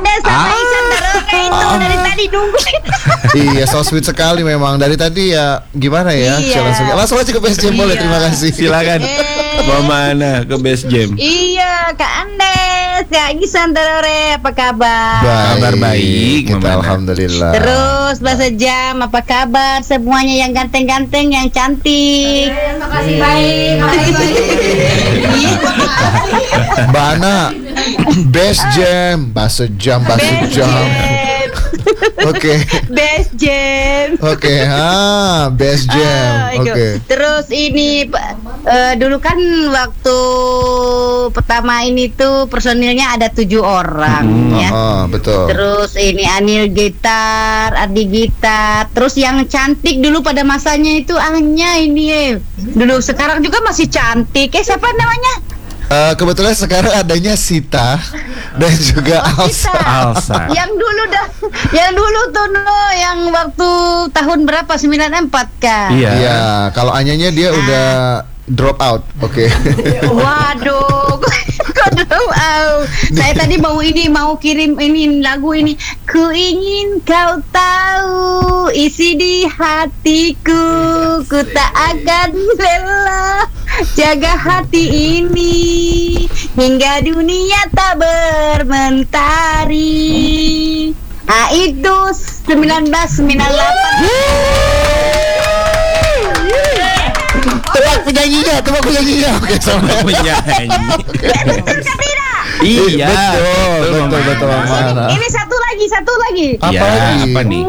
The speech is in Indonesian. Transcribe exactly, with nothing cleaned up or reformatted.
Anda sama ah. Isan Daroke itu ah. dari tadi nunggu. Iya, so sweet sekali memang. Dari tadi ya gimana ya? Iya. Langsung, langsung aja ke Best Jam boleh. Terima kasih. Silakan. Mau mana ke Best Jam? Iya, Kak Andes, Kak Isan Daroke, apa kabar? Baik. Kabar baik. Kita alhamdulillah. Terus bahasa jam, apa kabar semuanya yang ganteng-ganteng, yang cantik? Terima kasih baik. Makasih baik. Mbak Ana, Best Jam, bahasa jam, bahasa jam. Oke. Best Jam. Oke, okay. ah, Best Jam. Ah, Oke. Okay. Terus ini uh, dulu kan waktu pertama ini tuh personilnya ada tujuh orang hmm, ya. Oh, betul. Terus ini Anil gitar, Adi gitar. Terus yang cantik dulu pada masanya itu Anya ini ya. Dulu sekarang juga masih cantik. Eh siapa namanya? Uh, kebetulan sekarang adanya Sita dan juga oh, Alsa. Alsa. Yang dulu dah, yang dulu tuh no, yang waktu tahun berapa sembilan puluh empat kan? Iya. Iya, kalau Anyanya dia ah. udah drop out. Oke. Okay. Waduh, kok drop out? Saya tadi mau ini mau kirim ini lagu ini. Ku ingin kau tahu isi di hatiku, ku tak akan rela jaga hati ini hingga dunia tak bermentari. Ah itu sembilan belas sembilan puluh delapan. Tebak penyanyinya, tebak penyanyinya. Oke, sama penyanyi. Iya, betul, betul, betul, betul. Ini satu lagi, satu lagi. Apa ya, lagi? Apa nih?